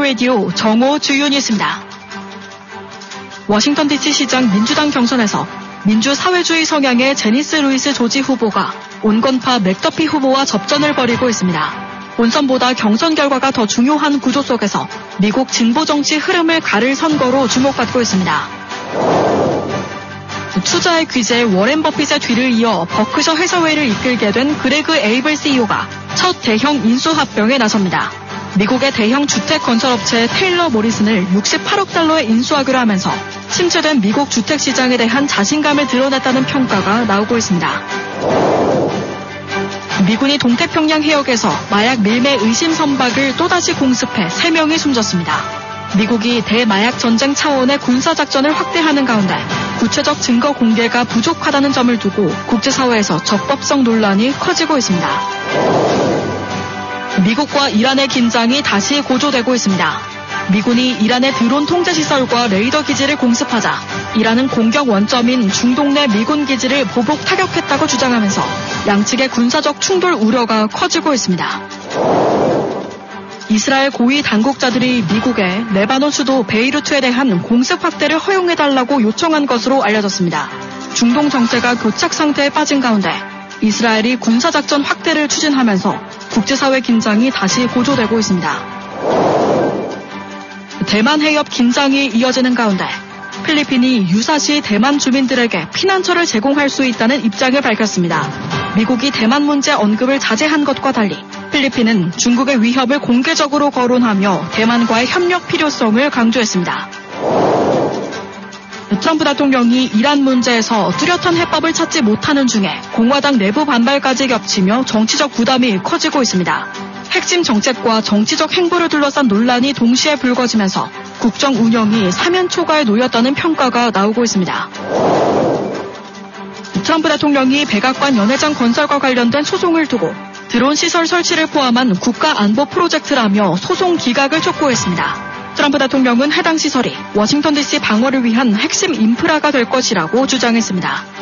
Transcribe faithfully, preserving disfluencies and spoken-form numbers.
라디오 정오 주요 뉴스입니다. 워싱턴 디씨 시장 민주당 경선에서 민주사회주의 성향의 제니스 루이스 조지 후보가 온건파 맥더피 후보와 접전을 벌이고 있습니다. 본선보다 경선 결과가 더 중요한 구조 속에서 미국 진보 정치 흐름을 가를 선거로 주목받고 있습니다. 투자의 귀재 워렌 버핏의 뒤를 이어 버크셔 해서웨이를 이끌게 된 그레그 에이블 씨이오가 첫 대형 인수합병에 나섭니다. 미국의 대형 주택 건설업체 테일러 모리슨을 육십팔억 달러에 인수하기로 하면서 침체된 미국 주택 시장에 대한 자신감을 드러냈다는 평가가 나오고 있습니다. 미군이 동태평양 해역에서 마약 밀매 의심 선박을 또다시 공습해 세 명이 숨졌습니다. 미국이 대마약 전쟁 차원의 군사작전을 확대하는 가운데 구체적 증거 공개가 부족하다는 점을 두고 국제사회에서 적법성 논란이 커지고 있습니다. 미국과 이란의 긴장이 다시 고조되고 있습니다. 미군이 이란의 드론 통제시설과 레이더 기지를 공습하자 이란은 공격 원점인 중동 내 미군 기지를 보복 타격했다고 주장하면서 양측의 군사적 충돌 우려가 커지고 있습니다. 이스라엘 고위 당국자들이 미국에 레바논 수도 베이루트에 대한 공습 확대를 허용해달라고 요청한 것으로 알려졌습니다. 중동 정세가 교착 상태에 빠진 가운데 이스라엘이 군사작전 확대를 추진하면서 국제사회 긴장이 다시 고조되고 있습니다. 대만 해협 긴장이 이어지는 가운데 필리핀이 유사시 대만 주민들에게 피난처를 제공할 수 있다는 입장을 밝혔습니다. 미국이 대만 문제 언급을 자제한 것과 달리 필리핀은 중국의 위협을 공개적으로 거론하며 대만과의 협력 필요성을 강조했습니다. 트럼프 대통령이 이란 문제에서 뚜렷한 해법을 찾지 못하는 중에 공화당 내부 반발까지 겹치며 정치적 부담이 커지고 있습니다. 핵심 정책과 정치적 행보를 둘러싼 논란이 동시에 불거지면서 국정 운영이 사면 초과에 놓였다는 평가가 나오고 있습니다. 트럼프 대통령이 백악관 연회장 건설과 관련된 소송을 두고 드론 시설 설치를 포함한 국가안보 프로젝트라며 소송 기각을 촉구했습니다. 트럼프 대통령은 해당 시설이 워싱턴 디씨 방어를 위한 핵심 인프라가 될 것이라고 주장했습니다.